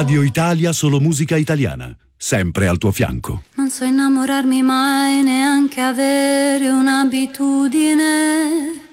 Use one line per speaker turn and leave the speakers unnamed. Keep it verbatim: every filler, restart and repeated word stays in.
Radio Italia, solo musica italiana. Sempre al tuo fianco.
Non so innamorarmi mai, neanche avere un'abitudine.